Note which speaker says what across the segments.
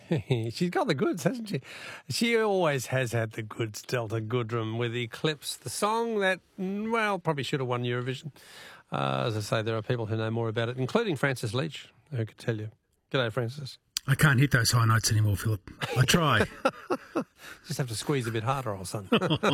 Speaker 1: She's got the goods, hasn't she? She always has had the goods, Delta Goodrem, with Eclipse, the song that, well, probably should have won Eurovision. As I say, there are people who know more about it, including Francis Leach, who could tell you. G'day, Francis.
Speaker 2: I can't hit those high notes anymore, Philip. I try.
Speaker 1: Just have to squeeze a bit harder, old son.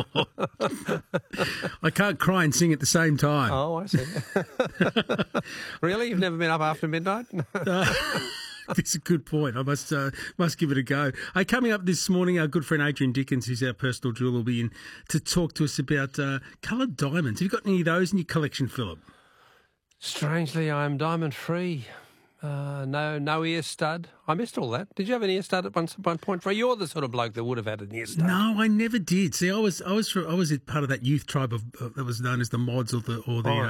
Speaker 2: I can't cry and sing at the same time.
Speaker 1: Oh, I see. Really? You've never been up after midnight?
Speaker 2: That's a good point. I must give it a go. Hey, coming up this morning, our good friend Adrian Dickens, who's our personal jeweller, will be in to talk to us about coloured diamonds. Have you got any of those in your collection, Philip?
Speaker 1: Strangely, I'm diamond-free. No ear stud. I missed all that. Did you have an ear stud at one point? You're the sort of bloke that would have had an ear stud.
Speaker 2: No, I never did. See, I was part of that youth tribe of that was known as the mods or the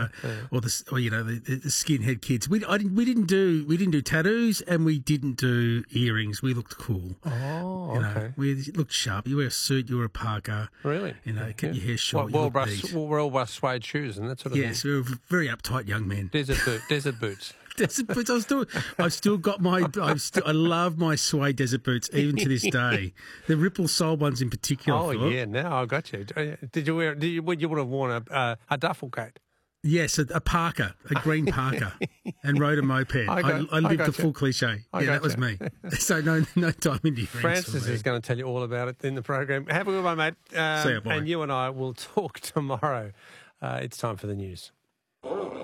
Speaker 2: skinhead kids. We didn't do tattoos and we didn't do earrings. We looked cool.
Speaker 1: Oh, okay.
Speaker 2: We looked sharp. You wear a suit, you wear a parka.
Speaker 1: Really?
Speaker 2: Keep your hair short.
Speaker 1: Well-brushed suede shoes and that sort of thing.
Speaker 2: Yes, we were very uptight young men.
Speaker 1: Desert boots.
Speaker 2: Desert boots. I've still got I love my suede desert boots even to this day. The Ripple Sole ones in particular.
Speaker 1: Oh,
Speaker 2: Philip.
Speaker 1: yeah. Now I've got you. Did you wear? You would have worn a duffel coat?
Speaker 2: Yes, a parka, a green parka, and rode a moped. I lived the full cliche. That was me. So no diamond earrings.
Speaker 1: Francis is going to tell you all about it in the program. Have a good one, mate.
Speaker 2: See you, boy.
Speaker 1: And you and I will talk tomorrow. It's time for the news.